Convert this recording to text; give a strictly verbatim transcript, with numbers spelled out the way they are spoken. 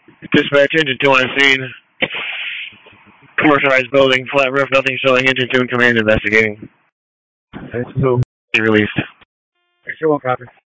Dispatch engine two on scene. Commercialized building, flat roof, nothing showing. Engine two in command investigating. Engine two. Be released. Sure, copy.